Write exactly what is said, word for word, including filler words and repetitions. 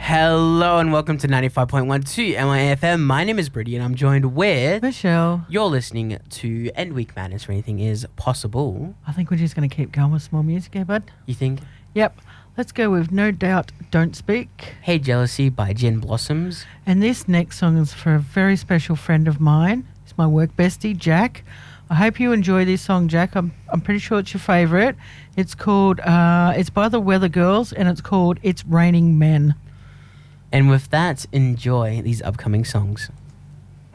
Hello and welcome to ninety-five point one two M I A F M. My name is Brittany and I'm joined with Michelle. You're listening to End Week Madness, where anything is possible. I think we're just going to keep going with some more music, eh, bud? You think? Yep. Let's go with No Doubt, Don't Speak. Hey Jealousy by Jen Blossoms. And this next song is for a very special friend of mine. It's my work bestie, Jack. I hope you enjoy this song, Jack. I'm I'm pretty sure it's your favourite. It's called, uh, it's by the Weather Girls and it's called It's Raining Men. And with that, enjoy these upcoming songs.